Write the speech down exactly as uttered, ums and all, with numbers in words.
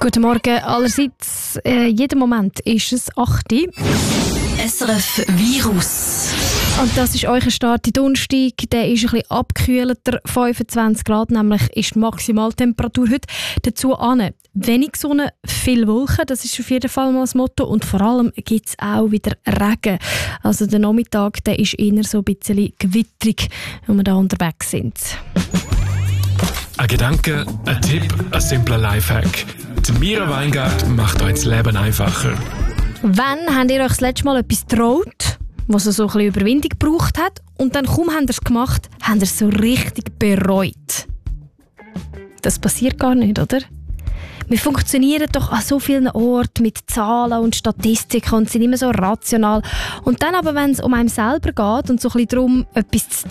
Guten Morgen allerseits. Äh, jeden Moment ist es acht Uhr. S R F Virus. Und das ist euer Start in Donnerstag. Der ist ein bisschen abgekühlter, fünfundzwanzig Grad, nämlich ist die Maximaltemperatur heute. Dazu an wenig Sonne, viel Wolken, das ist auf jeden Fall mal das Motto. Und vor allem gibt es auch wieder Regen. Also der Nachmittag, der ist eher so ein bisschen gewitterig, wenn wir da unterwegs sind. Ein Gedanke, ein Tipp, ein simpler Lifehack. Die Mira Weingart macht euch das Leben einfacher. Wann habt ihr euch das letzte Mal etwas getraut, was so ein bisschen Überwindung gebraucht hat, und dann kaum habt ihr es gemacht, habt ihr es so richtig bereut? Das passiert gar nicht, oder? Wir funktionieren doch an so vielen Orten mit Zahlen und Statistiken und sind immer so rational. Und dann aber, wenn es um einen selber geht und so ein bisschen darum, etwas zu